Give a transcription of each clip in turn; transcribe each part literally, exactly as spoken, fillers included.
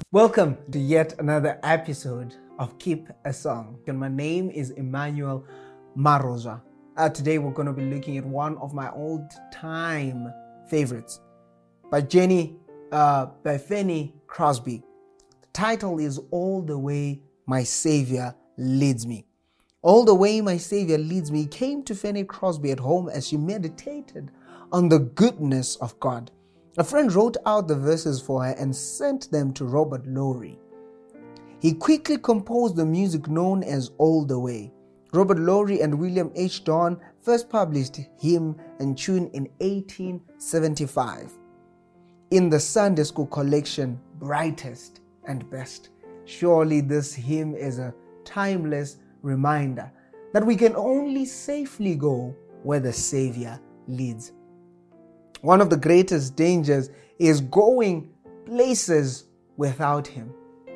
Welcome to yet another episode of Keep a Song. And my name is Emmanuel Maroza. Uh, today we're going to be looking at one of my old-time favorites by Jenny, uh, by Fanny Crosby. The title is All the Way My Savior Leads Me. All the way my Savior leads me came to Fanny Crosby at home as she meditated on the goodness of God. A friend wrote out the verses for her and sent them to Robert Lowry. He quickly composed the music known as All the Way. Robert Lowry and William H. Don first published hymn and tune in eighteen seventy-five in the Sunday School collection Brightest and Best. Surely this hymn is a timeless reminder that we can only safely go where the Savior leads. One of the greatest dangers is going places without Him.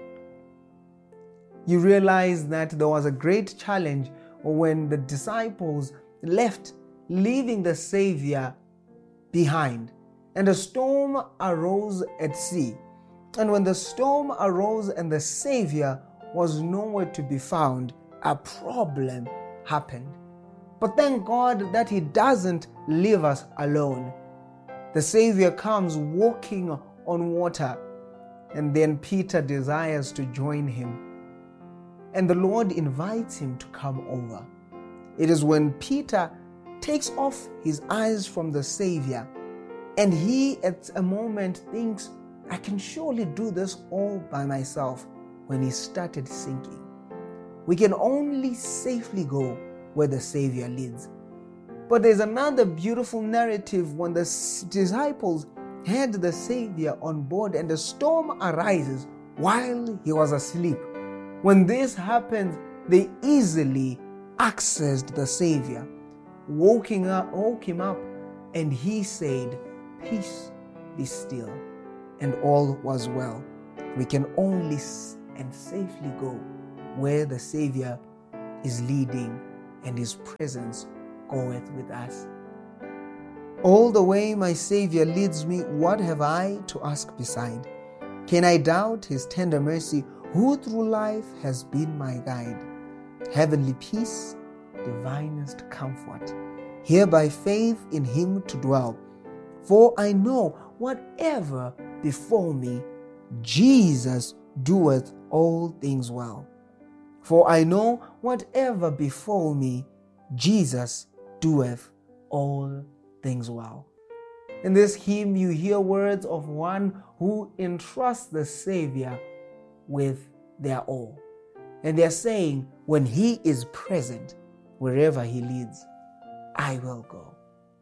You realize that there was a great challenge when the disciples left, leaving the Savior behind, and a storm arose at sea. And when the storm arose and the Savior was nowhere to be found, a problem happened. But thank God that He doesn't leave us alone. The Savior comes walking on water, and then Peter desires to join Him. And the Lord invites him to come over. It is when Peter takes off his eyes from the Savior, and he at a moment thinks, I can surely do this all by myself, when he started sinking. We can only safely go where the Savior leads. But there's another beautiful narrative when the disciples had the Savior on board and the storm arises while he was asleep. When this happens, they easily accessed the Savior, woking up, woke him up, and he said, Peace, be still, and all was well. We can only and safely go where the Savior is leading and His presence goeth with us. All the way my Savior leads me, what have I to ask beside? Can I doubt His tender mercy, who through life has been my guide? Heavenly peace, divinest comfort, here by faith in Him to dwell. For I know whatever befall me, Jesus doeth all things well. For I know whatever befall me, Jesus doeth all things well. In this hymn, you hear words of one who entrusts the Savior with their all. And they're saying, when He is present, wherever He leads, I will go.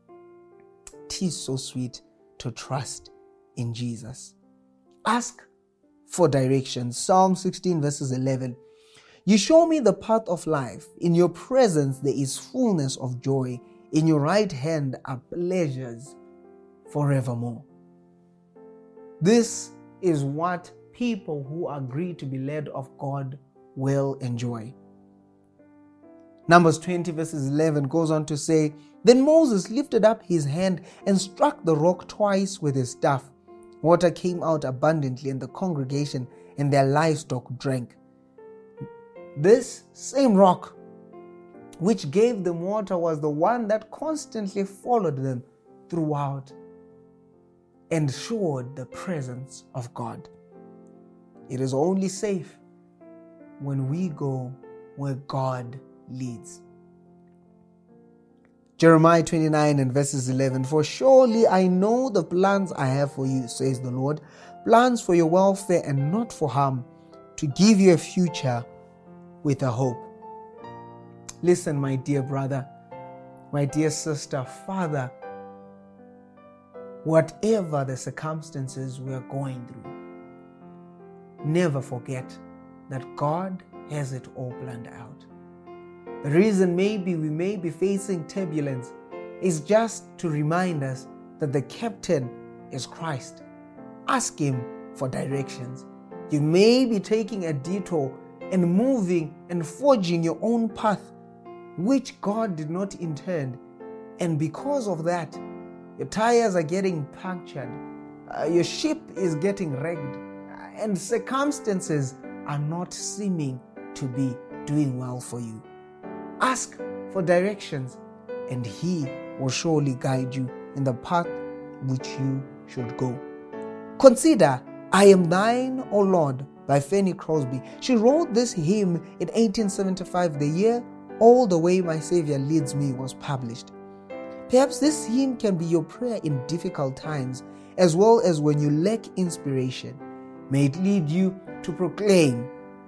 It is so sweet to trust in Jesus. Ask for direction. Psalm sixteen verses eleven. You show me the path of life. In your presence there is fullness of joy. In your right hand are pleasures forevermore. This is what people who agree to be led of God will enjoy. Numbers twenty verses eleven goes on to say, Then Moses lifted up his hand and struck the rock twice with his staff. Water came out abundantly, and the congregation and their livestock drank. This same rock which gave them water was the one that constantly followed them throughout and showed the presence of God. It is only safe when we go where God leads. Jeremiah twenty-nine and verses eleven, For surely I know the plans I have for you, says the Lord, plans for your welfare and not for harm, to give you a future with a hope. Listen, my dear brother, my dear sister, Father, whatever the circumstances we are going through, never forget that God has it all planned out. The reason maybe we may be facing turbulence is just to remind us that the captain is Christ. Ask Him for directions. You may be taking a detour and moving and forging your own path, which God did not intend. And because of that, your tires are getting punctured, uh, your ship is getting wrecked, uh, and circumstances are not seeming to be doing well for you. Ask for directions, and He will surely guide you in the path which you should go. Consider I Am Thine, O Lord, by Fanny Crosby. She wrote this hymn in eighteen seventy-five, the year All the Way My Savior Leads Me was published. Perhaps this hymn can be your prayer in difficult times, as well as when you lack inspiration. May it lead you to proclaim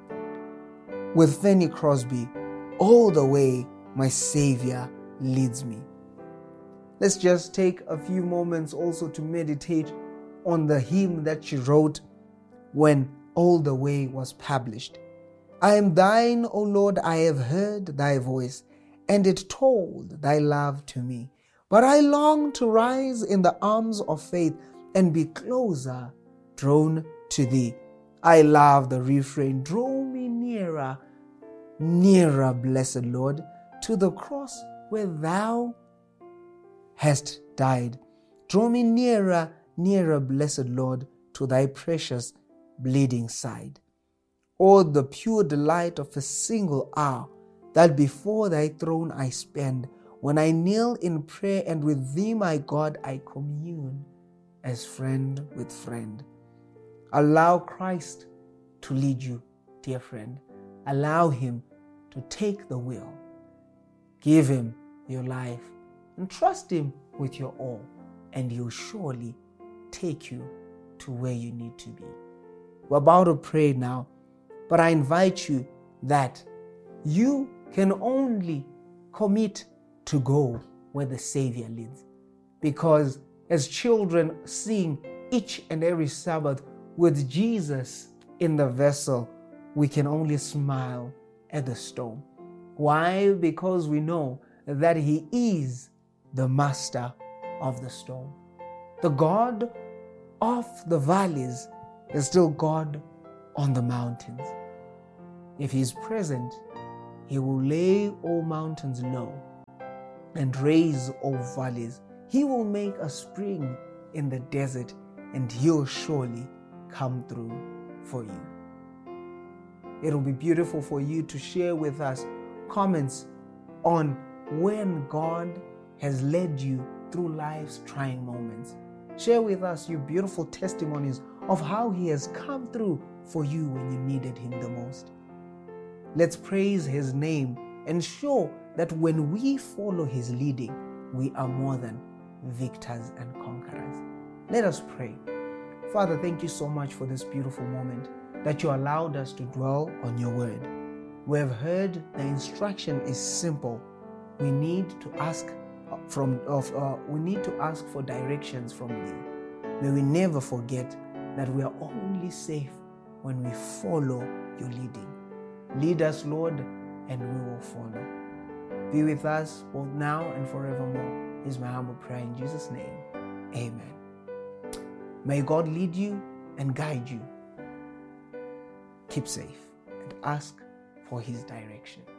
with Fanny Crosby, all the way my Savior leads me. Let's just take a few moments also to meditate on the hymn that she wrote when All the Way was published. I am thine, O Lord, I have heard thy voice, and it told thy love to me. But I long to rise in the arms of faith and be closer drawn to thee. I love the refrain, draw me nearer, nearer, blessed Lord, to the cross where thou hast died. Draw me nearer, nearer, blessed Lord, to thy precious bleeding side. Oh, the pure delight of a single hour that before thy throne I spend, when I kneel in prayer and with thee, my God, I commune as friend with friend. Allow Christ to lead you, dear friend. Allow Him to take the wheel. Give Him your life and trust Him with your all, and He'll surely take you to where you need to be. We're about to pray now, but I invite you that you can only commit to go where the Savior leads. Because as children sing each and every Sabbath with Jesus in the vessel, we can only smile at the storm. Why? Because we know that He is the master of the storm. The God of the valleys is still God on the mountains. If He is present, He will lay all mountains low and raise all valleys. He will make a spring in the desert, and He'll surely come through for you. It'll be beautiful for you to share with us comments on when God has led you through life's trying moments. Share with us your beautiful testimonies of how He has come through for you when you needed Him the most. Let's praise His name and show that when we follow His leading, we are more than victors and conquerors. Let us pray. Father, thank you so much for this beautiful moment that you allowed us to dwell on your word. We have heard the instruction is simple. We need to ask from of uh, we need to ask for directions from thee. May we never forget that we are only safe when we follow your leading. Lead us, Lord, and we will follow. Be with us both now and forevermore is my humble prayer in Jesus' name. Amen. May God lead you and guide you. Keep safe and ask for His direction.